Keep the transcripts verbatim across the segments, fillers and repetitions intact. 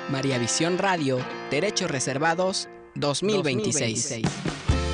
María Visión Radio, Derechos Reservados, dos mil veintiséis. dos mil veintiséis.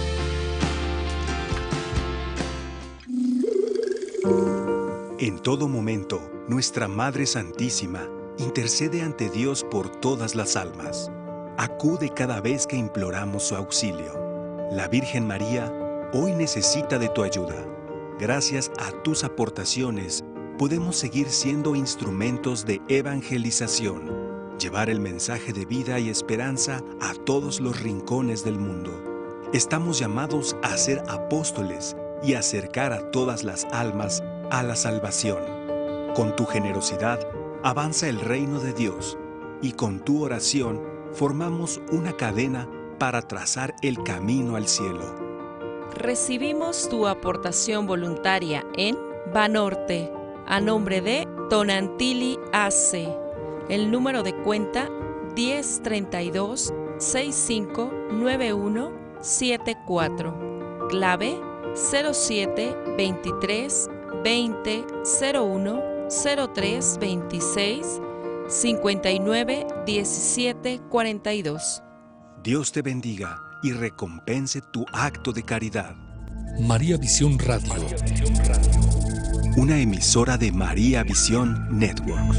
En todo momento, nuestra Madre Santísima intercede ante Dios por todas las almas. Acude cada vez que imploramos su auxilio. La Virgen María hoy necesita de tu ayuda. Gracias a tus aportaciones, podemos seguir siendo instrumentos de evangelización, llevar el mensaje de vida y esperanza a todos los rincones del mundo. Estamos llamados a ser apóstoles y acercar a todas las almas a la salvación. Con tu generosidad, avanza el reino de Dios y con tu oración formamos una cadena para trazar el camino al cielo. Recibimos tu aportación voluntaria en Banorte, a nombre de Tonantili A C. El número de cuenta diez treinta y dos sesenta y cinco noventa y uno setenta y cuatro. Clave cero siete veintitrés veinte cero uno cero tres veintiséis cincuenta y nueve diecisiete cuarenta y dos. Dios te bendiga y recompense tu acto de caridad. María Visión Radio. Una emisora de María Visión Network.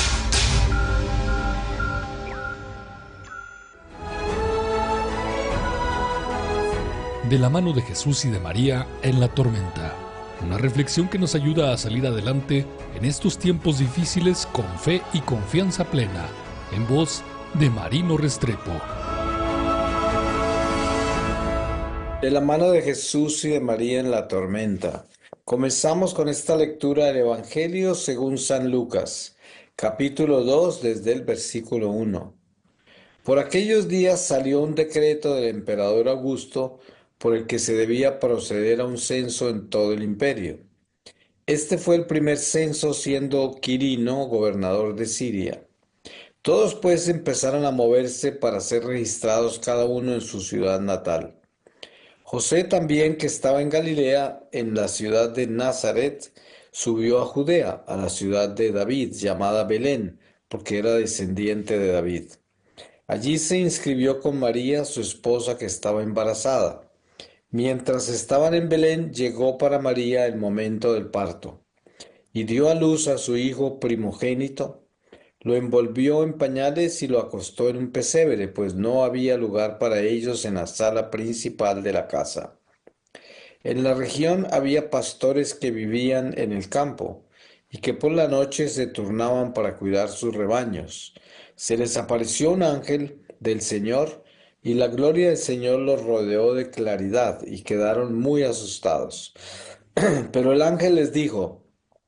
De la mano de Jesús y de María en la tormenta. Una reflexión que nos ayuda a salir adelante en estos tiempos difíciles con fe y confianza plena. En voz de Marino Restrepo. De la mano de Jesús y de María en la tormenta. Comenzamos con esta lectura del Evangelio según San Lucas, capítulo dos, desde el versículo uno. Por aquellos días salió un decreto del emperador Augusto por el que se debía proceder a un censo en todo el imperio. Este fue el primer censo siendo Quirino gobernador de Siria. Todos pues empezaron a moverse para ser registrados cada uno en su ciudad natal. José también, que estaba en Galilea, en la ciudad de Nazaret, subió a Judea, a la ciudad de David, llamada Belén, porque era descendiente de David. Allí se inscribió con María, su esposa, que estaba embarazada. Mientras estaban en Belén, llegó para María el momento del parto, y dio a luz a su hijo primogénito. Lo envolvió en pañales y lo acostó en un pesebre, pues no había lugar para ellos en la sala principal de la casa. En la región había pastores que vivían en el campo, y que por la noche se turnaban para cuidar sus rebaños. Se les apareció un ángel del Señor, y la gloria del Señor los rodeó de claridad, y quedaron muy asustados. Pero el ángel les dijo: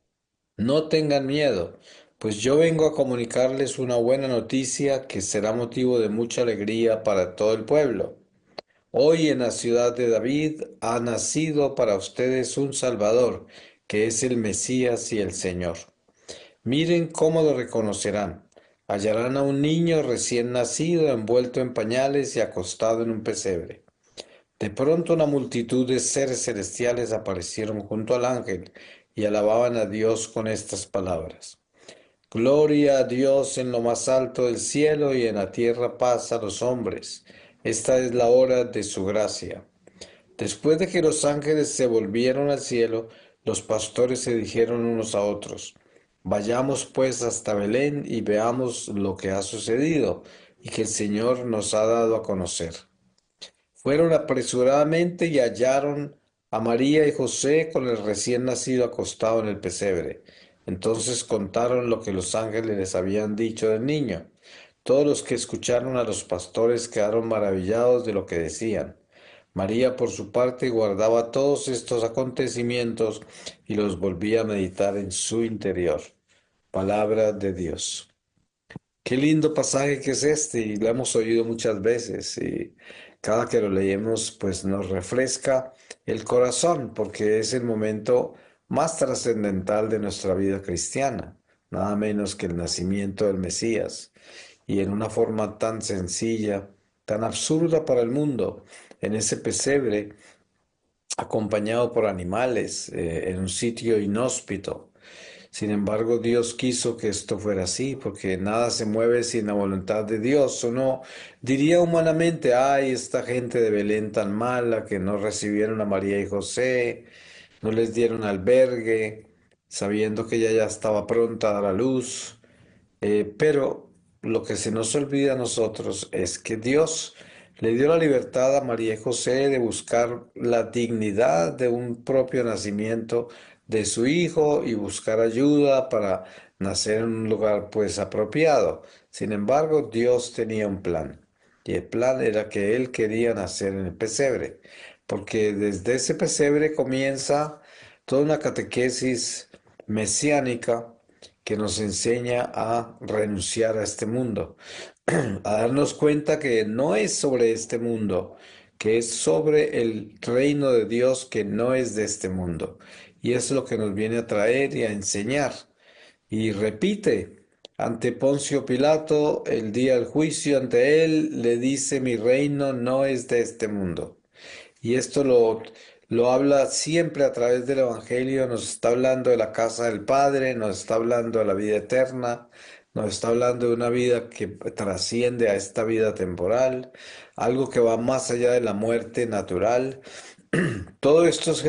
no tengan miedo, pues yo vengo a comunicarles una buena noticia que será motivo de mucha alegría para todo el pueblo. Hoy en la ciudad de David ha nacido para ustedes un Salvador, que es el Mesías y el Señor. Miren cómo lo reconocerán. Hallarán a un niño recién nacido, envuelto en pañales y acostado en un pesebre. De pronto una multitud de seres celestiales aparecieron junto al ángel y alababan a Dios con estas palabras: Gloria a Dios en lo más alto del cielo y en la tierra paz a los hombres. Esta es la hora de su gracia. Después de que los ángeles se volvieron al cielo, los pastores se dijeron unos a otros: vayamos pues hasta Belén y veamos lo que ha sucedido y que el Señor nos ha dado a conocer. Fueron apresuradamente y hallaron a María y José con el recién nacido acostado en el pesebre. Entonces contaron lo que los ángeles les habían dicho del niño. Todos los que escucharon a los pastores quedaron maravillados de lo que decían. María, por su parte, guardaba todos estos acontecimientos y los volvía a meditar en su interior. Palabra de Dios. Qué lindo pasaje que es este, y lo hemos oído muchas veces, y cada que lo leemos pues nos refresca el corazón, porque es el momento más trascendental de nuestra vida cristiana, nada menos que el nacimiento del Mesías, y en una forma tan sencilla, tan absurda para el mundo, en ese pesebre, acompañado por animales, eh, en un sitio inhóspito. Sin embargo, Dios quiso que esto fuera así, porque nada se mueve sin la voluntad de Dios. Uno diría humanamente, ay, esta gente de Belén tan mala que no recibieron a María y José, no les dieron albergue, sabiendo que ella ya estaba pronta a dar a luz. Eh, pero lo que se nos olvida a nosotros es que Dios le dio la libertad a María y José de buscar la dignidad de un propio nacimiento de su hijo y buscar ayuda para nacer en un lugar pues apropiado. Sin embargo, Dios tenía un plan y el plan era que él quería nacer en el pesebre, porque desde ese pesebre comienza toda una catequesis mesiánica que nos enseña a renunciar a este mundo, a darnos cuenta que no es sobre este mundo, que es sobre el reino de Dios que no es de este mundo. Y es lo que nos viene a traer y a enseñar. Y repite, ante Poncio Pilato, el día del juicio ante él, le dice, mi reino no es de este mundo. Y esto lo, lo habla siempre a través del Evangelio, nos está hablando de la casa del Padre, nos está hablando de la vida eterna, nos está hablando de una vida que trasciende a esta vida temporal, algo que va más allá de la muerte natural. Todo esto es